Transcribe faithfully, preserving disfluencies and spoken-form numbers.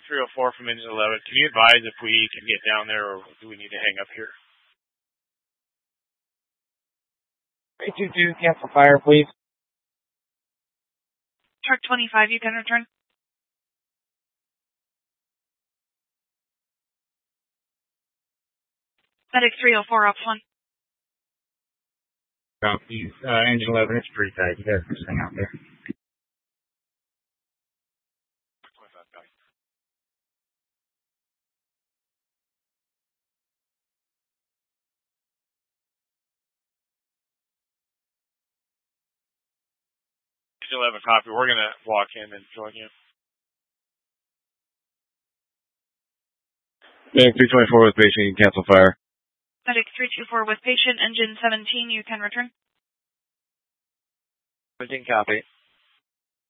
three oh four from engine eleven. Can you advise if we can get down there or do we need to hang up here? three two two, cancel fire, please. Truck twenty-five, you can return. Medic three oh four, up one. Copy. Uh, engine eleven, it's pretty tight. You guys can just hang out there. Engine eleven, copy. We're going to walk in and join you. Medic three twenty-four with patient, you can cancel fire. Medic three two four with patient, engine seventeen, you can return. seventeen, copy.